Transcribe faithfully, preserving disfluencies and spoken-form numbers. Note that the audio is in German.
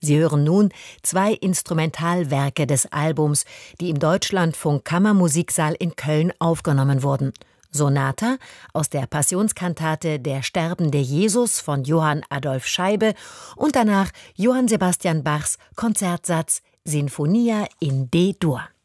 Sie hören nun zwei Instrumentalwerke des Albums, die im Deutschlandfunk Kammermusiksaal in Köln aufgenommen wurden. Sonata aus der Passionskantate Der sterbende Jesus von Johann Adolph Scheibe und danach Johann Sebastian Bachs Konzertsatz Sinfonia in D-Dur.